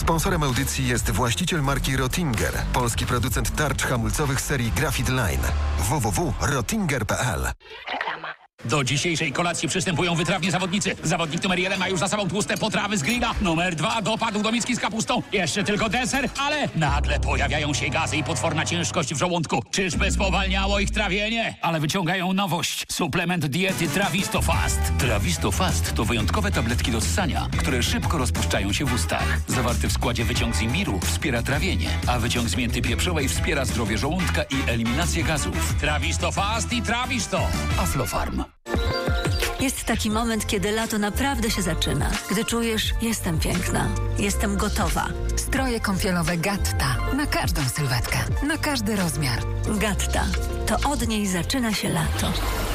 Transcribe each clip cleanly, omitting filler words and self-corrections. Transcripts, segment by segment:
Sponsorem audycji jest właściciel marki Rottinger, polski producent tarcz hamulcowych serii Graphite Line. www.rottinger.pl. Reklama. Do dzisiejszej kolacji przystępują wytrawni zawodnicy. Zawodnik numer 1 ma już za sobą tłuste potrawy z grilla. Numer 2 dopadł do miski z kapustą. Jeszcze tylko deser, ale nagle pojawiają się gazy i potworna ciężkość w żołądku. Czyżby spowalniało ich trawienie? Ale wyciągają nowość. Suplement diety Travistofast. Travistofast to wyjątkowe tabletki do ssania, które szybko rozpuszczają się w ustach. Zawarty w składzie wyciąg z imbiru wspiera trawienie, a wyciąg z mięty pieprzowej wspiera zdrowie żołądka i eliminację gazów. Travistofast i Travisto. Aflofarm. Jest taki moment, kiedy lato naprawdę się zaczyna. Gdy czujesz, jestem piękna, jestem gotowa. Stroje kąpielowe Gatta. Na każdą sylwetkę, na każdy rozmiar. Gatta. To od niej zaczyna się lato.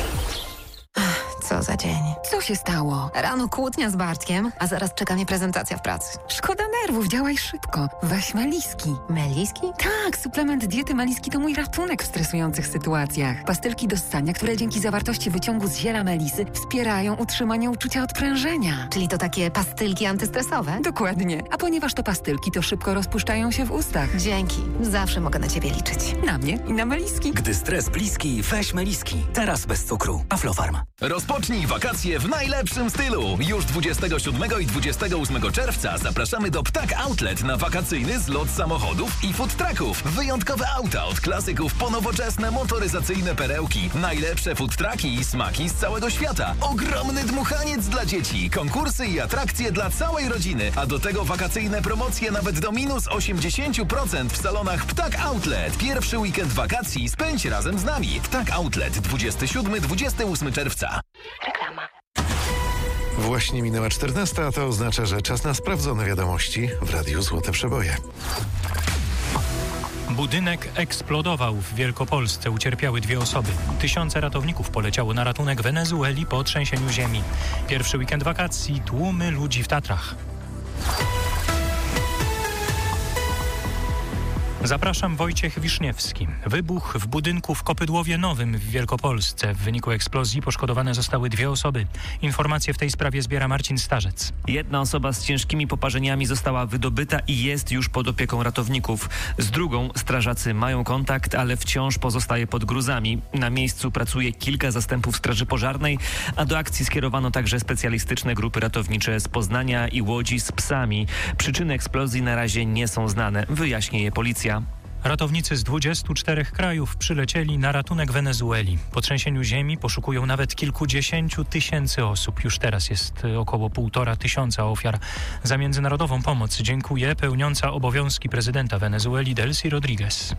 Co za dzień. Co się stało? Rano kłótnia z Bartkiem, a zaraz czeka mnie prezentacja w pracy. Szkoda nerwów, działaj szybko. Weź Meliski. Meliski? Tak, suplement diety Meliski to mój ratunek w stresujących sytuacjach. Pastylki do ssania, które dzięki zawartości wyciągu z ziela melisy wspierają utrzymanie uczucia odprężenia. Czyli to takie pastylki antystresowe? Dokładnie. A ponieważ to pastylki, to szybko rozpuszczają się w ustach. Dzięki. Zawsze mogę na ciebie liczyć. Na mnie i na Meliski. Gdy stres bliski, weź Meliski. Teraz bez cukru. Aflofarm. Rozpocznij wakacje w najlepszym stylu. Już 27 i 28 czerwca zapraszamy do Ptak Outlet na wakacyjny zlot samochodów i food trucków. Wyjątkowe auta od klasyków po nowoczesne motoryzacyjne perełki. Najlepsze food trucki i smaki z całego świata. Ogromny dmuchaniec dla dzieci. Konkursy i atrakcje dla całej rodziny. A do tego wakacyjne promocje nawet do minus 80% w salonach Ptak Outlet. Pierwszy weekend wakacji spędź razem z nami. Ptak Outlet 27-28 czerwca. Reklama. Właśnie minęła 14, a to oznacza, że czas na sprawdzone wiadomości w Radiu Złote Przeboje. Budynek eksplodował w Wielkopolsce. Ucierpiały 2 osoby. Tysiące ratowników poleciało na ratunek Wenezueli po trzęsieniu ziemi. Pierwszy weekend wakacji, tłumy ludzi w Tatrach. Zapraszam, Wojciech Wiszniewski. Wybuch w budynku w Kopydłowie Nowym w Wielkopolsce. W wyniku eksplozji poszkodowane zostały 2 osoby. Informacje w tej sprawie zbiera Marcin Starzec. Jedna osoba z ciężkimi poparzeniami została wydobyta i jest już pod opieką ratowników. Z drugą strażacy mają kontakt, ale wciąż pozostaje pod gruzami. Na miejscu pracuje kilka zastępów straży pożarnej, a do akcji skierowano także specjalistyczne grupy ratownicze z Poznania i Łodzi z psami. Przyczyny eksplozji na razie nie są znane. Wyjaśni je policja. Ratownicy z 24 krajów przylecieli na ratunek Wenezueli. Po trzęsieniu ziemi poszukują nawet kilkudziesięciu tysięcy osób. Już teraz jest około 1500 ofiar. Za międzynarodową pomoc dziękuję pełniąca obowiązki prezydenta Wenezueli Delcy Rodriguez.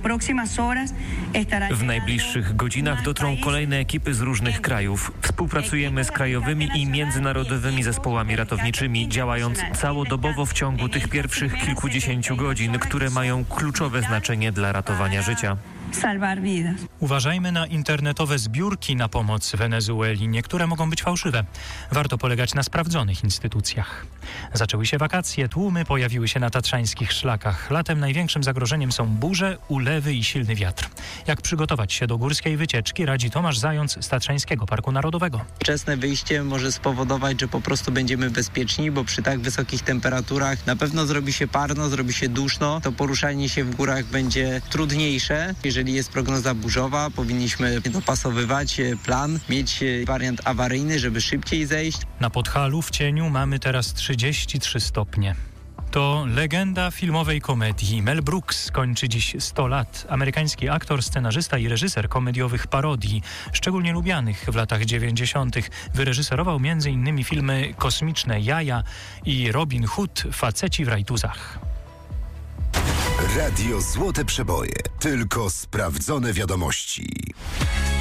W najbliższych godzinach dotrą kolejne ekipy z różnych krajów. Współpracujemy z krajowymi i międzynarodowymi zespołami ratowniczymi, działając całodobowo w ciągu tych pierwszych kilkudziesięciu godzin, które mają kluczowe znaczenie dla ratowania życia. Uważajmy na internetowe zbiórki na pomoc Wenezueli. Niektóre mogą być fałszywe. Warto polegać na sprawdzonych instytucjach. Zaczęły się wakacje, tłumy pojawiły się na tatrzańskich szlakach. Latem największym zagrożeniem są burze, ulewy i silny wiatr. Jak przygotować się do górskiej wycieczki, radzi Tomasz Zając z Tatrzańskiego Parku Narodowego. Wczesne wyjście może spowodować, że po prostu będziemy bezpieczni, bo przy tak wysokich temperaturach na pewno zrobi się parno, zrobi się duszno. To poruszanie się w górach będzie trudniejsze. Jeżeli jest prognoza burzowa, powinniśmy dopasowywać plan, mieć wariant awaryjny, żeby szybciej zejść. Na Podhalu w cieniu mamy teraz 33 stopnie. To legenda filmowej komedii. Mel Brooks kończy dziś 100 lat. Amerykański aktor, scenarzysta i reżyser komediowych parodii, szczególnie lubianych w latach 90. Wyreżyserował m.in. filmy Kosmiczne jaja i Robin Hood, Faceci w rajtuzach. Radio Złote Przeboje. Tylko sprawdzone wiadomości.